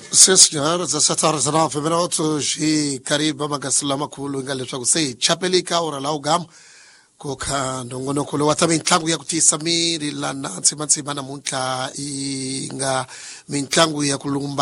Sim, senhor. 17 minutos e karibu magasalama kulu ingali twakusei chapelika ora laugam koka ndongono kulo watamin tangu ya kutisamiri lana nsimansi mana munta inga min tangu ya kulumba